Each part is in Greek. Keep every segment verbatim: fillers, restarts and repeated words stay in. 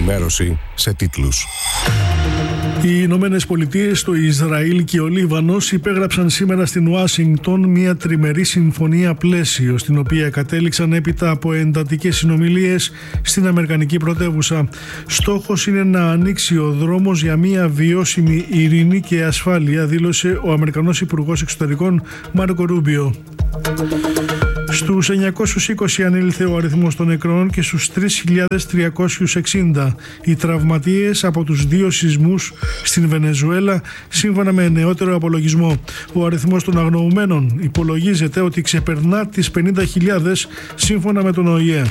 ενημέρωση σε τίτλους. Οι Ηνωμένες Πολιτείες, το Ισραήλ και ο Λίβανος υπέγραψαν σήμερα στην Ουάσιγκτον μια τριμερή συμφωνία πλαίσιο, στην οποία κατέληξαν έπειτα από εντατικές συνομιλίες στην αμερικανική πρωτεύουσα. Στόχος είναι να ανοίξει ο δρόμος για μια βιώσιμη ειρήνη και ασφάλεια, δήλωσε ο Αμερικανός Υπουργός Εξωτερικών Μάρκο Ρούμπιο. Στους εννιακόσιους είκοσι ανήλθε ο αριθμός των νεκρών και στους τρεις χιλιάδες τριακόσιους εξήντα οι τραυματίες από τους δύο σεισμούς στην Βενεζουέλα, σύμφωνα με νεότερο απολογισμό. Ο αριθμός των αγνοουμένων υπολογίζεται ότι ξεπερνά τις πενήντα χιλιάδες, σύμφωνα με τον Ο Η Ε.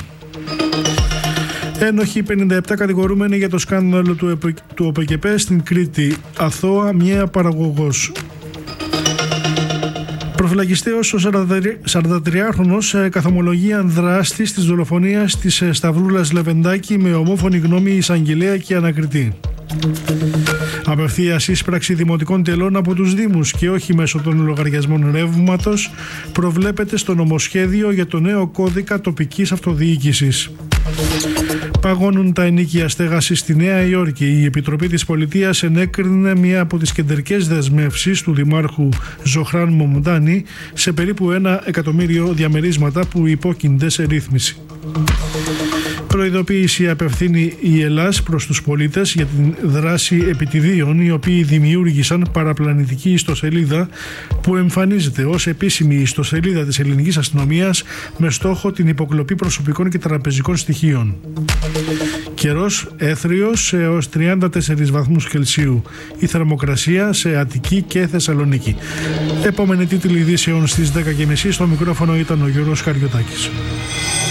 Ένοχοι πενήντα επτά κατηγορούμενοι για το σκάνδαλο του, ΕΠ, του ΟΠΕΚΕΠΕ στην Κρήτη. Αθώα μια παραγωγός. Προφυλακιστέος ο σαραντατριάχρονος καθομολογεί ανδράστης της δολοφονίας της Σταυρούλας Λεβεντάκη με ομόφωνη γνώμη εισαγγελέα και ανακριτή. Απευθείας είσπραξη δημοτικών τελών από τους Δήμους και όχι μέσω των λογαριασμών ρεύματος προβλέπεται στο νομοσχέδιο για το νέο κώδικα τοπικής αυτοδιοίκησης. Παγώνουν τα ενοίκια στέγαση στη Νέα Υόρκη. Η Επιτροπή της Πολιτείας ενέκρινε μία από τις κεντρικές δεσμεύσεις του Δημάρχου Ζωχράν Μομντάνη σε περίπου ένα εκατομμύριο διαμερίσματα που υπόκεινται σε ρύθμιση. Προειδοποίηση απευθύνει η Ελλάς προς τους πολίτες για την δράση επιτιδίων, οι οποίοι δημιούργησαν παραπλανητική ιστοσελίδα που εμφανίζεται ως επίσημη ιστοσελίδα της ελληνικής αστυνομίας με στόχο την υποκλοπή προσωπικών και τραπεζικών στοιχείων. Καιρός έθριος έως τριάντα τέσσερις βαθμούς Κελσίου. Η θερμοκρασία σε Αττική και Θεσσαλονίκη. Επόμενη τίτλη ειδήσεων στις δέκα και μισή. Στο μικρόφωνο ήταν ο Γιώργος Καριωτάκης.